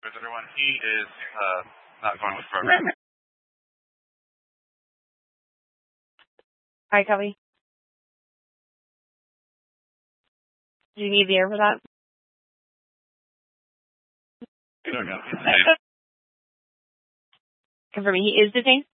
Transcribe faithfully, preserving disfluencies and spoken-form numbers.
with everyone. He is uh, not going with program. Hi, Kelly. Do you need the air for that? No, no. Confirming he is detained?